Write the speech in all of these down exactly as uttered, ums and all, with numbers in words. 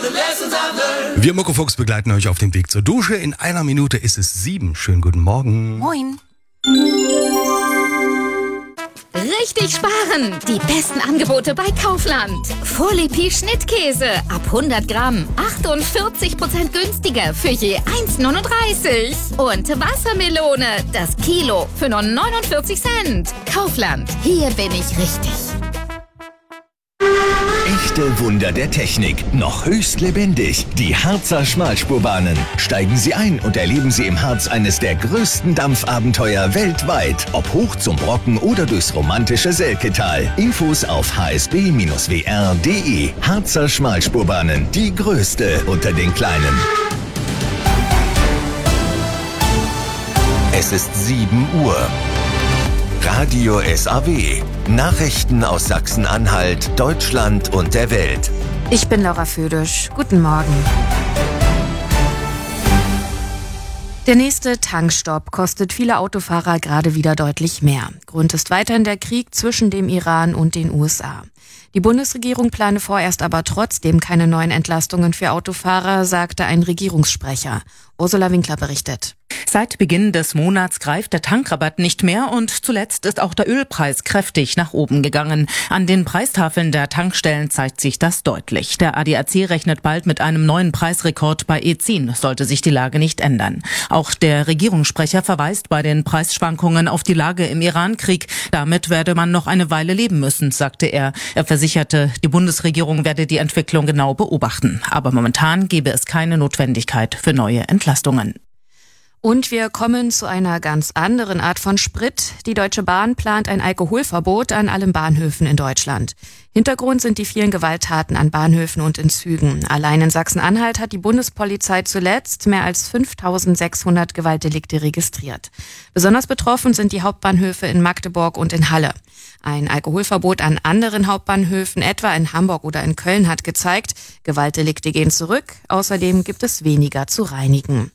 Wir Muckefuchs begleiten euch auf dem Weg zur Dusche. In einer Minute ist es sieben. Schönen guten Morgen. Moin. Richtig sparen! Die besten Angebote bei Kaufland. Vorlipi Schnittkäse ab hundert Gramm. achtundvierzig Prozent günstiger für je eins neununddreißig. Und Wassermelone, das Kilo für nur neunundvierzig Cent. Kaufland, hier bin ich richtig. Echte Wunder der Technik, noch höchst lebendig. Die Harzer Schmalspurbahnen. Steigen Sie ein und erleben Sie im Harz eines der größten Dampfabenteuer weltweit. Ob hoch zum Brocken oder durchs romantische Selketal. Infos auf h s b Bindestrich w r punkt d e. Harzer Schmalspurbahnen, die größte unter den kleinen. Es ist sieben Uhr. Radio S A W. Nachrichten aus Sachsen-Anhalt, Deutschland und der Welt. Ich bin Laura Födisch. Guten Morgen. Der nächste Tankstopp kostet viele Autofahrer gerade wieder deutlich mehr. Grund ist weiterhin der Krieg zwischen dem Iran und den U S A. Die Bundesregierung plane vorerst aber trotzdem keine neuen Entlastungen für Autofahrer, sagte ein Regierungssprecher. Ursula Winkler berichtet. Seit Beginn des Monats greift der Tankrabatt nicht mehr und zuletzt ist auch der Ölpreis kräftig nach oben gegangen. An den Preistafeln der Tankstellen zeigt sich das deutlich. Der A D A C rechnet bald mit einem neuen Preisrekord bei E zehn, sollte sich die Lage nicht ändern. Auch der Regierungssprecher verweist bei den Preisschwankungen auf die Lage im Irankrieg. Damit werde man noch eine Weile leben müssen, sagte er. Er versicherte, die Bundesregierung werde die Entwicklung genau beobachten. Aber momentan gebe es keine Notwendigkeit für neue Entlastungen. Und wir kommen zu einer ganz anderen Art von Sprit. Die Deutsche Bahn plant ein Alkoholverbot an allen Bahnhöfen in Deutschland. Hintergrund sind die vielen Gewalttaten an Bahnhöfen und in Zügen. Allein in Sachsen-Anhalt hat die Bundespolizei zuletzt mehr als fünftausendsechshundert Gewaltdelikte registriert. Besonders betroffen sind die Hauptbahnhöfe in Magdeburg und in Halle. Ein Alkoholverbot an anderen Hauptbahnhöfen, etwa in Hamburg oder in Köln, hat gezeigt, Gewaltdelikte gehen zurück. Außerdem gibt es weniger zu reinigen.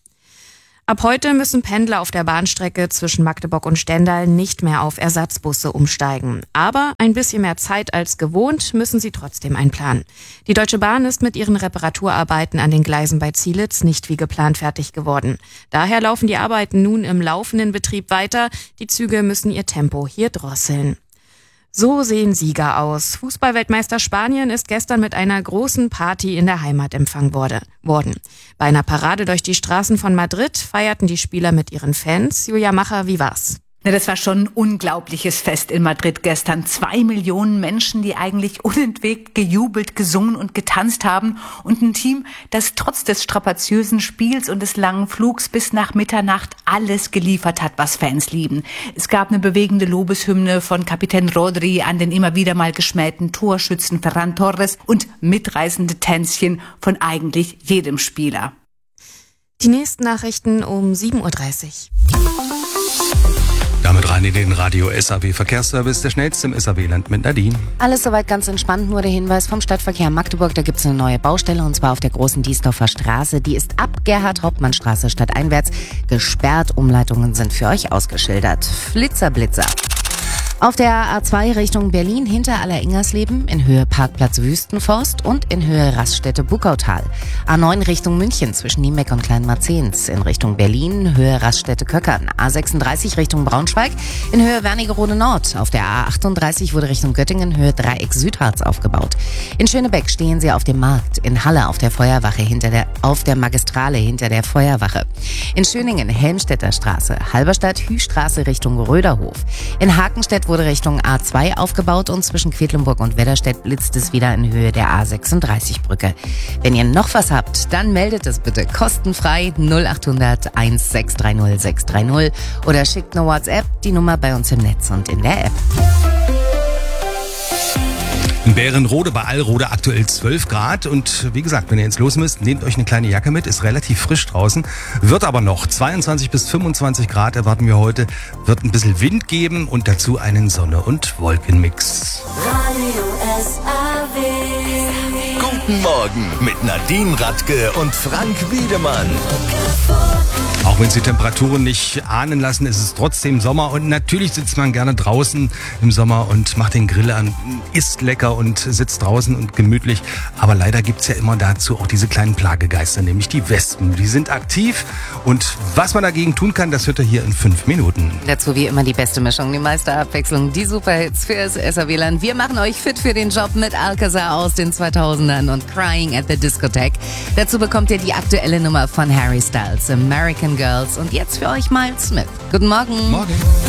Ab heute müssen Pendler auf der Bahnstrecke zwischen Magdeburg und Stendal nicht mehr auf Ersatzbusse umsteigen. Aber ein bisschen mehr Zeit als gewohnt müssen sie trotzdem einplanen. Die Deutsche Bahn ist mit ihren Reparaturarbeiten an den Gleisen bei Zielitz nicht wie geplant fertig geworden. Daher laufen die Arbeiten nun im laufenden Betrieb weiter. Die Züge müssen ihr Tempo hier drosseln. So sehen Sieger aus. Fußballweltmeister Spanien ist gestern mit einer großen Party in der Heimat empfangen wurde, worden. Bei einer Parade durch die Straßen von Madrid feierten die Spieler mit ihren Fans. Julia Macher, wie war's? Ja, das war schon ein unglaubliches Fest in Madrid gestern. Zwei Millionen Menschen, die eigentlich unentwegt gejubelt, gesungen und getanzt haben. Und ein Team, das trotz des strapaziösen Spiels und des langen Flugs bis nach Mitternacht alles geliefert hat, was Fans lieben. Es gab eine bewegende Lobeshymne von Kapitän Rodri an den immer wieder mal geschmähten Torschützen Ferran Torres und mitreißende Tänzchen von eigentlich jedem Spieler. Die nächsten Nachrichten um sieben Uhr dreißig. Damit rein in den Radio S A W Verkehrsservice, der schnellste im S A W-Land mit Nadine. Alles soweit ganz entspannt, nur der Hinweis vom Stadtverkehr Magdeburg, da gibt's eine neue Baustelle und zwar auf der großen Diesdorfer Straße. Die ist ab Gerhard-Hauptmann-Straße stadteinwärts gesperrt. Umleitungen sind für euch ausgeschildert. Flitzer, Blitzer. Auf der A zwei Richtung Berlin hinter Alleringers-Leben in Höhe Parkplatz Wüstenforst und in Höhe Raststätte Buckautal. A neun Richtung München zwischen Niemeck und Kleinmarzehns in Richtung Berlin Höhe Raststätte Köckern. A sechsunddreißig Richtung Braunschweig in Höhe Wernigerode Nord. Auf der A achtunddreißig wurde Richtung Göttingen Höhe Dreieck Südharz aufgebaut. In Schönebeck stehen sie auf dem Markt. In Halle auf der Feuerwache hinter der, auf der Magistrale hinter der Feuerwache. In Schöningen Helmstedter Straße, Halberstadt Hüstraße Richtung Röderhof. In Hakenstedt wurde Richtung A zwei aufgebaut und zwischen Quedlinburg und Wedderstedt blitzt es wieder in Höhe der A sechsunddreißig Brücke. Wenn ihr noch was habt, dann meldet es bitte kostenfrei null achthundert eins sechs drei null sechs drei null oder schickt eine WhatsApp, die Nummer bei uns im Netz und in der App. In Bärenrode bei Allrode aktuell zwölf Grad und wie gesagt, wenn ihr ins Los müsst, nehmt euch eine kleine Jacke mit, ist relativ frisch draußen, wird aber noch zweiundzwanzig bis fünfundzwanzig Grad erwarten wir heute, wird ein bisschen Wind geben und dazu einen Sonne- und Wolkenmix. Radio S A W. Guten Guten Morgen mit Nadine Radke und Frank Wiedemann. Auch wenn es die Temperaturen nicht ahnen lassen, ist es trotzdem Sommer und natürlich sitzt man gerne draußen im Sommer und macht den Grill an, isst lecker und sitzt draußen und gemütlich. Aber leider gibt's ja immer dazu auch diese kleinen Plagegeister, nämlich die Wespen. Die sind aktiv und was man dagegen tun kann, das hört ihr hier in fünf Minuten. Dazu wie immer die beste Mischung, die meiste Abwechslung, die Superhits fürs S R W-Land. Wir machen euch fit für den Job mit Alcazar aus den zweitausendern und Crying at the Discotheque. Dazu bekommt ihr die aktuelle Nummer von Harry Styles, American Girls. Und jetzt für euch Miles Smith. Guten Morgen. Morgen.